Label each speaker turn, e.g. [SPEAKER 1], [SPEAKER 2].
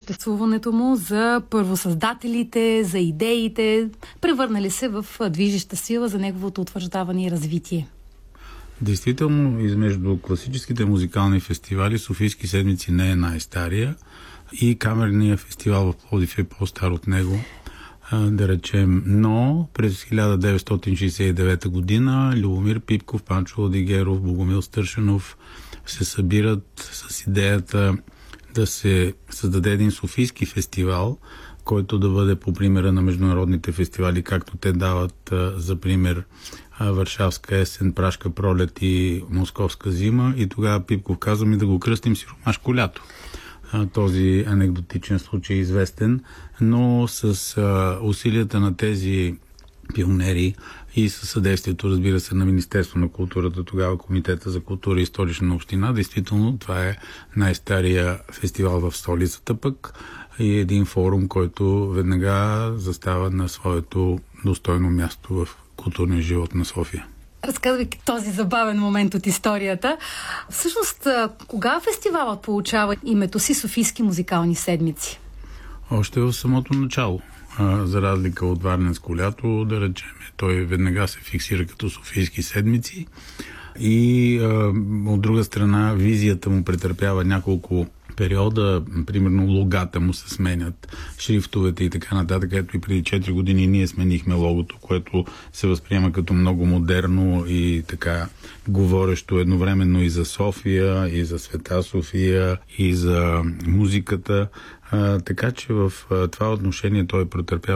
[SPEAKER 1] съществуването му, за първосъздателите, за идеите, превърнали се в движеща сила за неговото утвърждаване и развитие?
[SPEAKER 2] Действително, измежду класическите музикални фестивали Софийски седмици не е най-стария и камерният фестивал в Пловдив е по-стар от него, да речем. Но през 1969 година Любомир Пипков, Панчо Ладигеров, Богомил Стършенов се събират с идеята да се създаде един Софийски фестивал, който да бъде по примера на международните фестивали, както те дават за пример Варшавска есен, Пражка пролет и Московска зима. И тогава Пипков каза ми да го кръстим Сиромашко лято. Този анекдотичен случай е известен, но с усилията на тези пионери и със съдействието, разбира се, на Министерство на културата, тогава Комитета за култура и Столична община, действително това е най-стария фестивал в столицата пък и един форум, който веднага застава на своето достойно място в културния живот на София.
[SPEAKER 1] Разказвайки този забавен момент от историята, всъщност кога фестивалът получава името си Софийски музикални седмици?
[SPEAKER 2] Още в самото начало. За разлика от Варненско лято, да речем, той веднага се фиксира като Софийски седмици и от друга страна визията му претърпява няколко периода, примерно логата му се сменят, шрифтовете и така нататък. Ето и преди 4 години ние сменихме логото, което се възприема като много модерно и така говорещо едновременно и за София, и за Света София, и за музиката. Така че в това отношение той претърпява